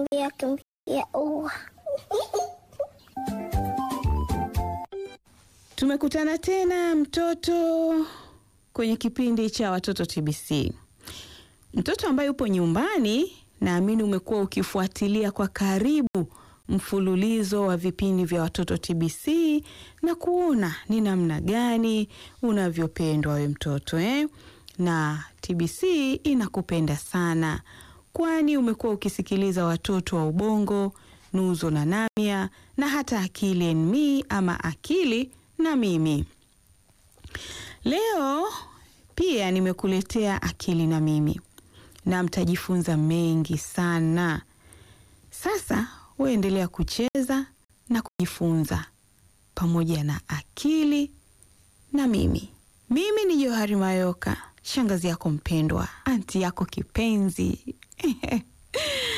kimbia kimbia ua. Tumekutana tena mtoto kwenye kipindi cha Watoto TBC. Mtoto ambaye upo nyumbani, naamini umekuwa ukifuatilia kwa karibu mfululizo wa vipindi vya Watoto TBC na kuona ni namna gani unavyopendwa we mtoto na TBC inakupenda sana, kwani umekuwa ukisikiliza watoto wa Ubongo, Nuzo na Namia na hata Akili and Me ama Akili na Mimi. Leo pia nimekuletea Akili na Mimi na mtajifunza mengi sana. Sasa uendelea kucheza na kujifunza pamoja na Akili na Mimi. Mimi ni Johari Mayoka, shangazi yako mpendwa, anti yako kipenzi.